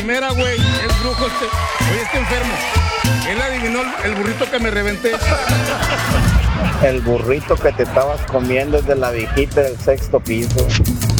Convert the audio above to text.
Primera, güey, es brujo este. Oye, está enfermo. Él adivinó el burrito que me reventé. El burrito que te estabas comiendo es de la viejita del sexto piso.